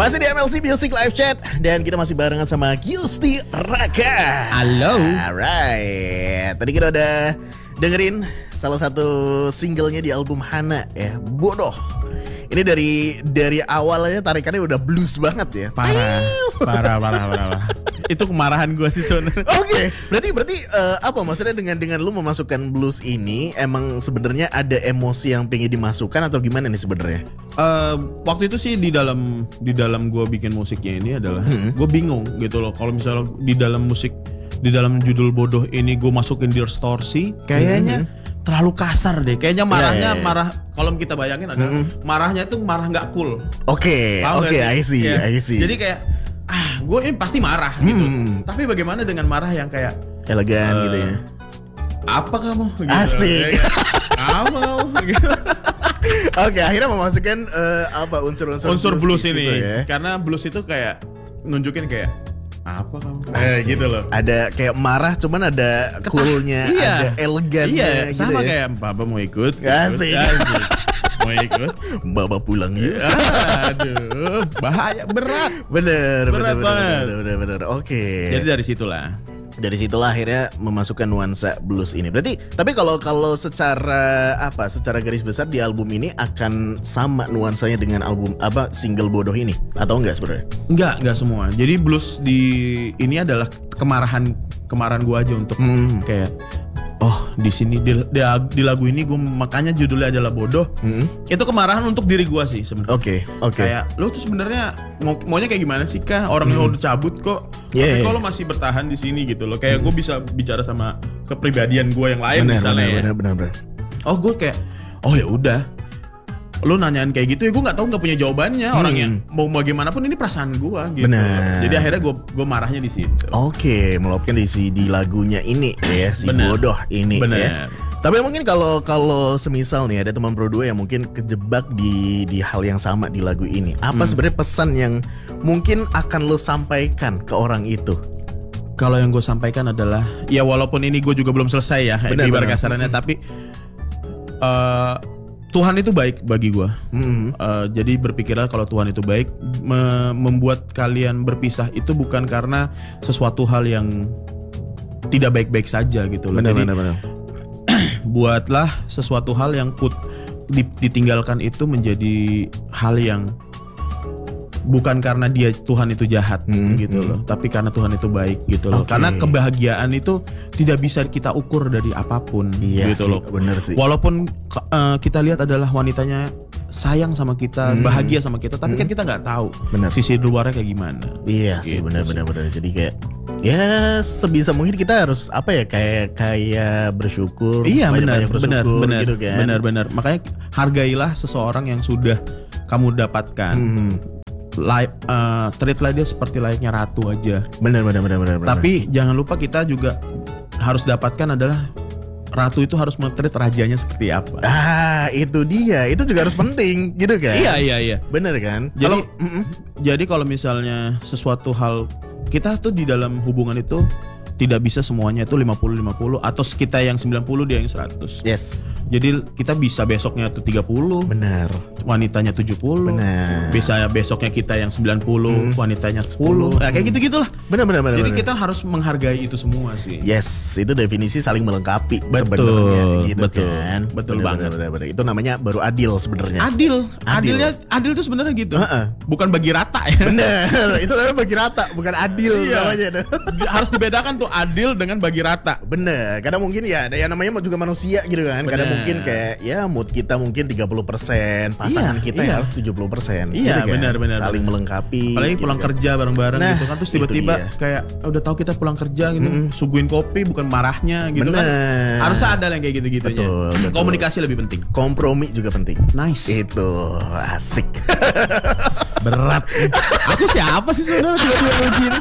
Masih di MLC Music Live Chat dan kita masih barengan sama Gusti Raka. Halo. Alright. Tadi kita udah dengerin salah satu singlenya di album Hana ya, Bodoh. Ini dari awalnya tarikannya udah blues banget ya. Parah. Itu kemarahan gue sih sebenarnya. Oke, berarti apa maksudnya dengan lu memasukkan blues ini emang sebenarnya ada emosi yang pengen dimasukkan atau gimana nih sebenarnya? Waktu itu sih di dalam gue bikin musiknya ini adalah gue bingung gitu loh. Kalau misalnya di dalam judul Bodoh ini gue masukin distorsi, kayaknya terlalu kasar deh. Kayaknya marahnya marah. Kalau kita bayangin ada marahnya itu marah nggak cool. Oke, I see. Jadi kayak gue ini pasti marah gitu. Tapi bagaimana dengan marah yang kayak elegan gitu ya? Apa kamu? Gitu. Asik. Kamu gitu. Oke, akhirnya memasukkan unsur blues ini itu ya. Karena blues itu kayak nunjukin kayak apa kamu? Gitu loh. Ada kayak marah, cuman ada coolnya, ada elegannya. Iya, sama gitu ya. kayak Papa mau ikut. Asik. Mau ikut? Bapak pulang ya. Aduh, bahaya, berat. Bener. Oke. Jadi dari situlah akhirnya memasukkan nuansa blues ini. Berarti, tapi kalau secara garis besar di album ini akan sama nuansanya dengan album single Bodoh ini atau enggak sebenarnya? Enggak semua. Jadi blues di ini adalah kemarahan gua aja untuk kayak di sini di lagu ini gue makanya judulnya adalah Bodoh. Itu kemarahan untuk diri gue sih sebenarnya. Oke. Kayak lo tuh sebenarnya maunya kayak gimana sih kah? Orang yang udah cabut kok. Tapi kalau masih bertahan di sini gitu loh. Kayak gue bisa bicara sama kepribadian gue yang lain misalnya. Benar. Oh gue kayak ya udah. Lo nanyain kayak gitu ya gue nggak tahu, nggak punya jawabannya. Orang yang mau bagaimanapun ini perasaan gue gitu. Bener. Jadi akhirnya gue marahnya di situ. Oke, meluapkan di lagunya ini ya, si Bodoh ini. Bener. Ya. Tapi mungkin kalau semisal nih ada teman Pro 2 yang mungkin kejebak di hal yang sama di lagu ini, apa sebenarnya pesan yang mungkin akan lo sampaikan ke orang itu? Kalau yang gue sampaikan adalah ya walaupun ini gue juga belum selesai ya, ibarat kasarannya, tapi Tuhan itu baik bagi gue. Jadi berpikirlah kalau Tuhan itu baik. Membuat kalian berpisah itu bukan karena sesuatu hal yang tidak baik-baik saja gitu loh. Benar. Buatlah sesuatu hal yang ditinggalkan itu menjadi hal yang bukan karena Tuhan itu jahat gitu loh, tapi karena Tuhan itu baik gitu loh. Karena kebahagiaan itu tidak bisa kita ukur dari apapun gitu loh. Bener sih. Walaupun kita lihat adalah wanitanya sayang sama kita, bahagia sama kita, tapi kan kita nggak tahu sisi luarnya kayak gimana. Iya sih, benar. Jadi kayak ya sebisa mungkin kita harus kayak bersyukur. Iya benar gitu kan. Benar. Makanya hargailah seseorang yang sudah kamu dapatkan. Treatlah dia seperti layaknya ratu aja. Benar. Tapi jangan lupa kita juga harus dapatkan adalah ratu itu harus men-treat rajanya seperti apa. Itu dia. Itu juga harus penting gitu kan. Iya. Benar kan? Jadi kalau misalnya sesuatu hal kita tuh di dalam hubungan itu tidak bisa semuanya itu 50-50 atau kita yang 90 dia yang 100. Yes. Jadi kita bisa besoknya tuh 30. Benar. Wanitanya 70. Benar. Bisa besoknya kita yang 90, wanitanya 10. Nah, kayak gitu-gitulah. Benar. Jadi kita harus menghargai itu semua sih. Yes, itu definisi saling melengkapi sebenarnya gitu kan. Betul banget. Benar. Itu namanya baru adil sebenarnya. Adil itu sebenarnya gitu. Bukan bagi rata ya. Benar. Itu namanya bagi rata, bukan adil namanya. Harus dibedakan tuh adil dengan bagi rata. Bener. Kadang mungkin ya ada yang namanya juga manusia gitu kan. Kadang mungkin kayak ya mood kita mungkin 30%, pasangan kita harus 70%. Iya, gitu kan? benar. Saling melengkapi. Apalagi gitu pulang kan. kerja bareng-bareng gitu kan, terus tiba-tiba kayak udah tahu kita pulang kerja gitu, suguhin kopi bukan marahnya gitu kan. Harusnya ada yang kayak gitu-gitunya. Betul. Komunikasi lebih penting. Kompromi juga penting. Nice. Itu asik. Berat. Aku siapa sih sebenarnya tiba-tiba begini?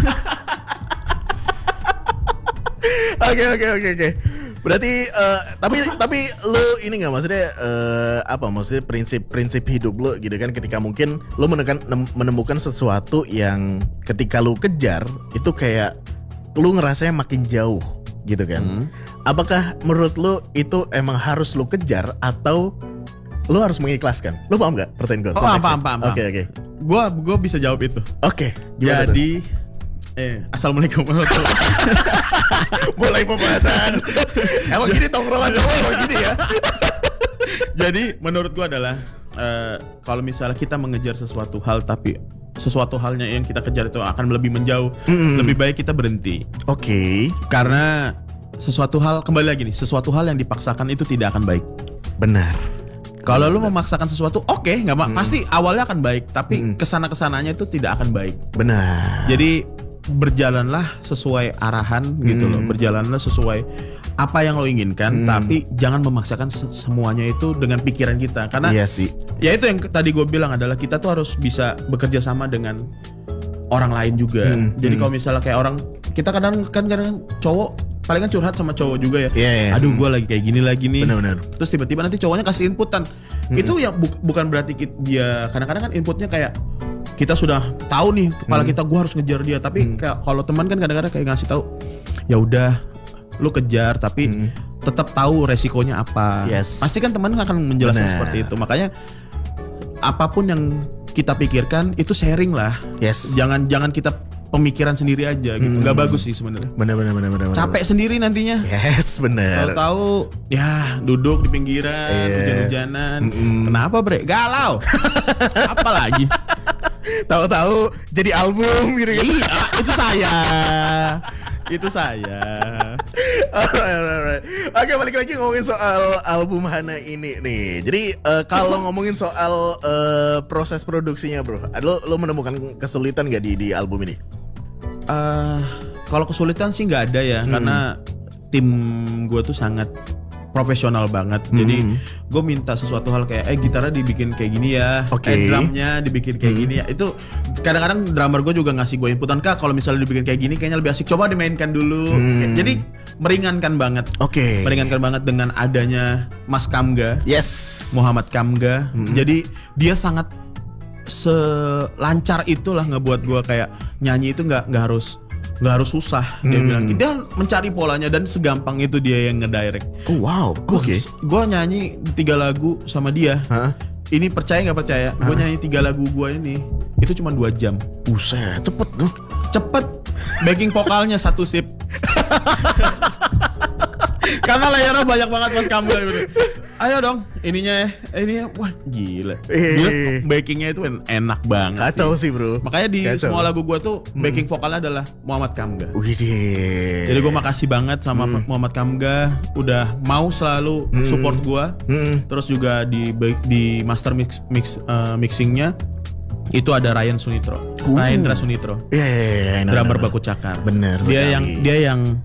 Oke. Berarti tapi lu ini nggak maksudnya maksudnya prinsip hidup lu gitu kan, ketika mungkin lu menemukan sesuatu yang ketika lu kejar itu kayak lu ngerasanya makin jauh gitu kan. Apakah menurut lu itu emang harus lu kejar atau lo harus mengikhlaskan. Lo paham gak pertanyaan gue? Oh, paham. Oke. Gue bisa jawab itu. Oke. Gimana Jadi Assalamualaikum warahmatullahi wabarakatuh. mulai pembahasan. Emang gini tongkrongan cowok emang gini ya. Jadi menurut gue adalah kalau misalnya kita mengejar sesuatu hal tapi sesuatu halnya yang kita kejar itu akan lebih menjauh, lebih baik kita berhenti. Oke. Karena sesuatu hal, kembali lagi nih, sesuatu hal yang dipaksakan itu tidak akan baik. Benar. Kalau lu memaksakan sesuatu, nggak pasti awalnya akan baik, tapi kesananya itu tidak akan baik. Benar. Jadi berjalanlah sesuai arahan gitu loh, berjalanlah sesuai apa yang lo inginkan, tapi jangan memaksakan semuanya itu dengan pikiran kita, karena iya sih. Ya itu yang tadi gue bilang adalah kita tuh harus bisa bekerja sama dengan orang lain juga. Jadi kalau misalnya kayak orang, kita kadang cowok paling kan curhat sama cowok juga ya. Yeah. Aduh gue lagi kayak gini lagi nih. Benar. Terus tiba-tiba nanti cowoknya kasih inputan. Itu yang bukan berarti dia, kadang-kadang kan inputnya kayak kita sudah tahu nih kepala kita gue harus ngejar dia, tapi kayak kalau teman kan kadang-kadang kayak ngasih tahu, ya udah lu kejar tapi tetap tahu resikonya apa. Yes. Pasti kan teman akan menjelaskan seperti itu. Makanya apapun yang kita pikirkan itu sharing lah. Yes. Jangan kita pemikiran sendiri aja gitu. Nggak bagus sih sebenarnya. Benar. Capek sendiri nantinya. Yes, benar. Tahu ya duduk di pinggiran, hujan-hujanan. Kenapa bre? Galau. Apalagi? Tahu-tahu jadi album gitu. Iya, itu saya. Alright. Oke, balik lagi ngomongin soal album Hana ini nih. Jadi kalau ngomongin soal proses produksinya, bro, lo menemukan kesulitan gak di album ini? Kalau kesulitan sih nggak ada ya, karena tim gue tuh sangat profesional banget. Jadi gue minta sesuatu hal kayak gitarnya dibikin kayak gini ya, drumnya dibikin kayak gini ya. Itu kadang-kadang drummer gue juga ngasih gue inputan, Kak kalau misalnya dibikin kayak gini kayaknya lebih asik, coba dimainkan dulu. Jadi meringankan banget. Meringankan banget dengan adanya Mas Kamga. Yes. Muhammad Kamga. Jadi dia sangat selancar itulah ngebuat gue kayak nyanyi itu nggak harus susah. Dia bilang dia mencari polanya dan segampang itu dia yang ngedirect. Oh wow. Oke. Gue nyanyi 3 lagu sama dia. Ini percaya nggak percaya? Gue nyanyi 3 lagu gue ini itu cuma 2 jam. Buset, cepet dong. Cepet. Backing vokalnya 1 sip. Karena layarnya banyak banget Mas Kamga gitu. Ayo dong, ininya wah gila. Dia backingnya itu enak banget. Kacau sih bro. Makanya di semua lagu gue tuh backing vokalnya adalah Muhammad Kamga. Widih. Jadi gue makasih banget sama Muhammad Kamga udah mau selalu support gue. Terus juga di master mixingnya itu ada Ryan Sunitro, Rahendra Sunitro. Iya. Drummer Baku Cakar. Bener. Dia yang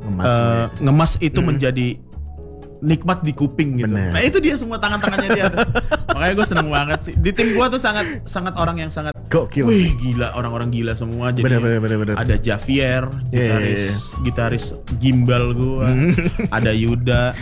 ngemas itu menjadi nikmat di kuping gitu. Bener. Nah itu dia semua tangan-tangannya dia. Makanya gue seneng banget sih. Di tim gue tuh sangat orang yang sangat gokil. Wih gila, orang-orang gila semua. Jadi bener. ada Javier, gitaris gimbal gue. Ada Yuda,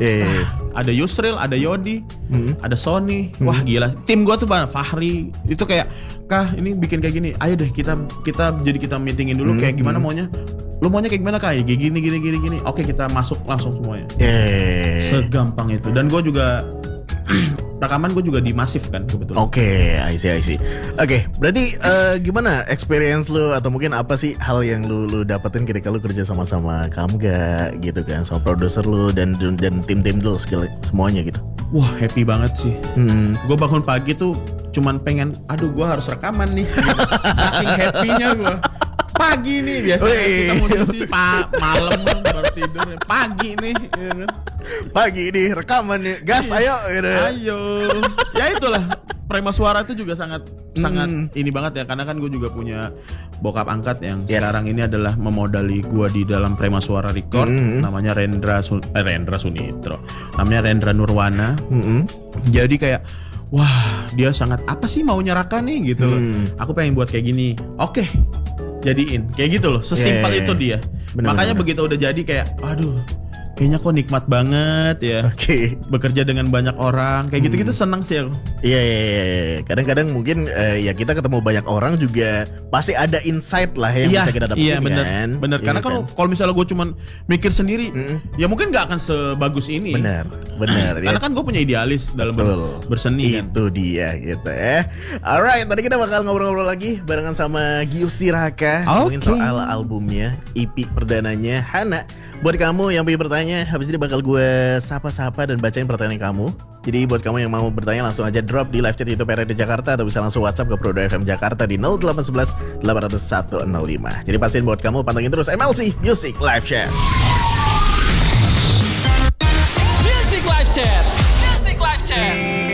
ada Yusril, ada Yodi, ada Sony. Wah gila. Tim gue tuh banget. Fahri itu kayak, Kah ini bikin kayak gini. Ayo deh kita meetingin dulu kayak gimana maunya. Lu maunya kayak gimana kayak gini. Oke kita masuk langsung semuanya. Segampang itu. Dan gue juga rekaman gue juga di Masif kan kebetulan. Oke, I see. Oke, berarti gimana experience lu atau mungkin apa sih hal yang lu dapetin ketika lu kerja sama Kamga gitu kan, sama produser lu dan tim lu semuanya gitu. Wah happy banget sih. Gue bangun pagi tuh cuman pengen, aduh gue harus rekaman nih. Saking happynya gue. Pagi nih biasanya kita musisi malam baru tidur. Pagi nih ya kan? Pagi nih rekaman nih. Gas ayo gitu. Ayo. Ya itulah Prema Suara itu juga sangat ini banget ya, karena kan gue juga punya bokap angkat yang sekarang ini adalah memodali gue di dalam Prema Suara Record. Namanya Rendra Sunitro. Namanya Rendra Nurwana. Jadi kayak wah dia sangat apa sih mau nyerahkan nih gitu loh. Aku pengen buat kayak gini. Oke. Jadiin kayak gitu loh, sesimpel itu dia. Makanya begitu udah jadi kayak aduh kayaknya kok nikmat banget ya. Oke. Bekerja dengan banyak orang kayak gitu-gitu senang sih aku. Iya. Kadang-kadang mungkin ya kita ketemu banyak orang juga pasti ada insight lah yang bisa kita dapetin kan. Bener. Iya Karena kalau misalnya gue cuman mikir sendiri, ya mungkin nggak akan sebagus ini. Bener. Karena kan gue punya idealis dalam berseni kan. Itu dia gitu ya. Alright, tadi kita bakal ngobrol-ngobrol lagi barengan sama Giusti Raka ngomongin soal albumnya, EP perdananya Hana. Buat kamu yang punya pertanyaan, habis ini bakal gue sapa-sapa dan bacain pertanyaan kamu. Jadi buat kamu yang mau bertanya langsung aja drop di live chat YouTube RRD Jakarta atau bisa langsung WhatsApp ke Prodo FM Jakarta di 0811 800 105. Jadi pastiin buat kamu pantengin terus MLC Music Live Chat. Music Live Chat. Music Live Chat.